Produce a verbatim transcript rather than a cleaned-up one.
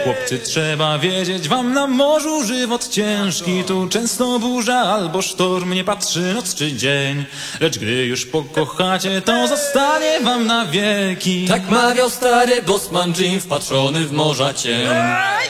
Chłopcy, trzeba wiedzieć, wam na morzu żywot ciężki, tu często burza albo sztorm, nie patrzy noc czy dzień. Lecz gdy już pokochacie, to zostanie wam na wieki. Tak mawiał stary bosman Jim, wpatrzony w morza cień.